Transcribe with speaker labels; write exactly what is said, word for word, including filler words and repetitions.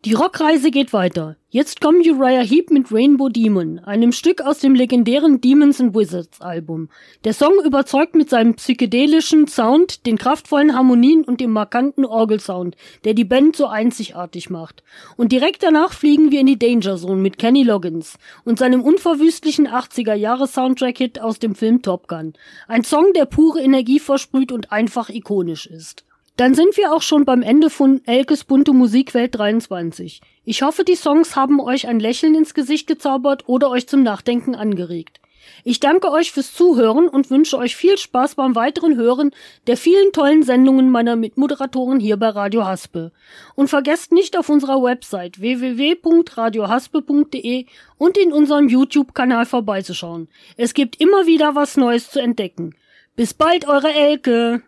Speaker 1: Die Rockreise geht weiter. Jetzt kommt Uriah Heep mit Rainbow Demon, einem Stück aus dem legendären Demons and Wizards Album. Der Song überzeugt mit seinem psychedelischen Sound, den kraftvollen Harmonien und dem markanten Orgelsound, der die Band so einzigartig macht. Und direkt danach fliegen wir in die Danger Zone mit Kenny Loggins und seinem unverwüstlichen achtziger-Jahre-Soundtrack-Hit aus dem Film Top Gun. Ein Song, der pure Energie versprüht und einfach ikonisch ist. Dann sind wir auch schon beim Ende von Elkes bunte Musikwelt dreiundzwanzig. Ich hoffe, die Songs haben euch ein Lächeln ins Gesicht gezaubert oder euch zum Nachdenken angeregt. Ich danke euch fürs Zuhören und wünsche euch viel Spaß beim weiteren Hören der vielen tollen Sendungen meiner Mitmoderatoren hier bei Radio Haspe. Und vergesst nicht, auf unserer Website w w w punkt radio haspe punkt d e und in unserem YouTube-Kanal vorbeizuschauen. Es gibt immer wieder was Neues zu entdecken. Bis bald, eure Elke!